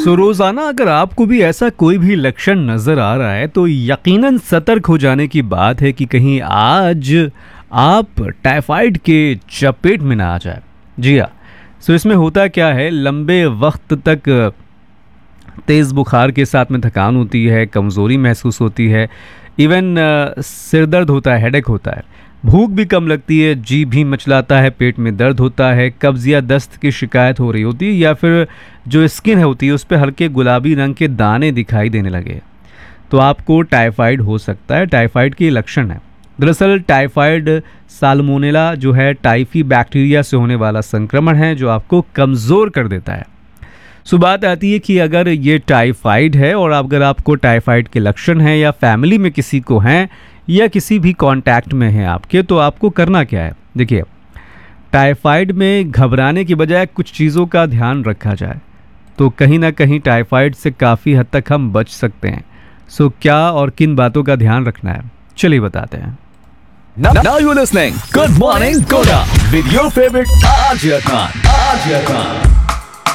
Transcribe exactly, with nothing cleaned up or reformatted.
सो रोजाना अगर आपको भी ऐसा कोई भी लक्षण नजर आ रहा है तो यकीनन सतर्क हो जाने की बात है कि कहीं आज आप टाइफाइड के चपेट में ना आ जाए। जी हाँ। सो इसमें होता क्या है, लंबे वक्त तक तेज़ बुखार के साथ में थकान होती है, कमज़ोरी महसूस होती है, इवन सिर दर्द होता है, हेडेक होता है, भूख भी कम लगती है, जी भी मचलाता है, पेट में दर्द होता है, कब्ज़ या दस्त की शिकायत हो रही होती है, या फिर जो स्किन है होती है उस पर हल्के गुलाबी रंग के दाने दिखाई देने लगे, तो आपको टाइफाइड हो सकता है। टाइफाइड के लक्षण है, दरअसल टाइफाइड साल्मोनेला जो है टाइफी बैक्टीरिया से होने वाला संक्रमण है जो आपको कमज़ोर कर देता है। सो बात आती है कि अगर ये टाइफाइड है और अगर आपको टाइफाइड के लक्षण हैं या फैमिली में किसी को हैं या किसी भी कांटेक्ट में हैं आपके, तो आपको करना क्या है। देखिए, टाइफाइड में घबराने की बजाय कुछ चीज़ों का ध्यान रखा जाए तो कहीं ना कहीं टाइफाइड से काफ़ी हद तक हम बच सकते हैं। सो क्या और किन बातों का ध्यान रखना है, चलिए बताते हैं। Now, now you're listening. Good morning, Koda. With your favorite Arjun Khan. Arjun Khan.